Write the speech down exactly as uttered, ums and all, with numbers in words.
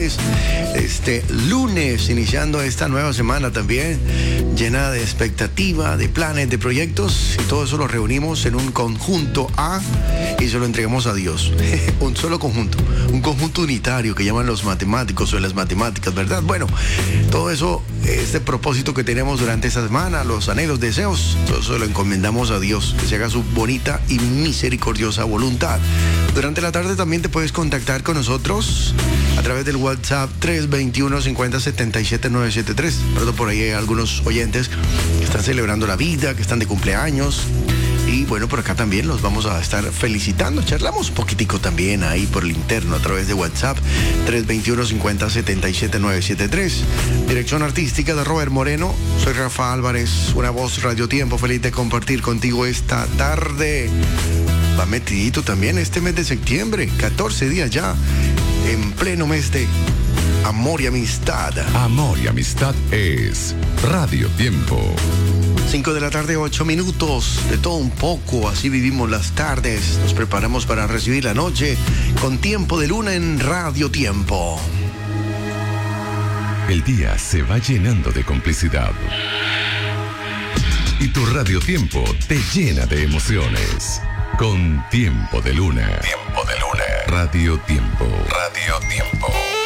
ustedes este lunes, iniciando esta nueva semana también, llena de expectativa, de planes, de proyectos, y todo eso lo reunimos en un conjunto A y se lo entregamos a Dios. Un solo conjunto, un conjunto unitario que llaman los matemáticos o las matemáticas, ¿verdad? Bueno, todo eso, este propósito que tenemos durante esta semana, los anhelos, deseos, todo eso lo encomendamos a Dios, que se haga su bonita y misericordiosa voluntad. Durante la tarde también te puedes contactar con nosotros a través del WhatsApp tres dos uno, cinco cero, siete siete nueve siete tres. Perdón, por ahí hay algunos oyentes que están celebrando la vida, que están de cumpleaños. Y bueno, por acá también los vamos a estar felicitando. Charlamos un poquitico también ahí por el interno a través de WhatsApp tres dos uno, cinco cero, siete siete nueve siete tres. Dirección artística de Robert Moreno. Soy Rafa Álvarez, una voz Radio Tiempo. Feliz de compartir contigo esta tarde. Va metidito también este mes de septiembre, catorce días ya, en pleno mes de amor y amistad. Amor y amistad es Radio Tiempo. cinco de la tarde, ocho minutos, de todo un poco, así vivimos las tardes. Nos preparamos para recibir la noche con Tiempo de Luna en Radio Tiempo. El día se va llenando de complicidad. Y tu Radio Tiempo te llena de emociones. Con Tiempo de Luna. Tiempo de Luna. Radio Tiempo. Radio Tiempo.